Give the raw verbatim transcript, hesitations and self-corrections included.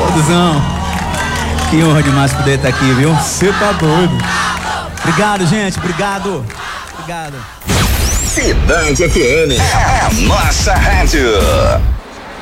Produção, que honra demais poder estar aqui, viu? Você tá doido. Obrigado, gente, obrigado. Obrigado. Cidade F M, é a nossa rádio.